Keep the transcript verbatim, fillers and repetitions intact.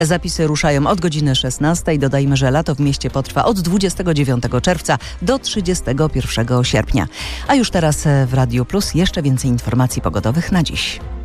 Zapisy ruszają od godziny szesnastej. Dodajmy, że lato w mieście potrwa od dwudziestego dziewiątego czerwca do trzydziestego pierwszego sierpnia. A już teraz w Radiu Plus jeszcze więcej informacji pogodowych na dziś.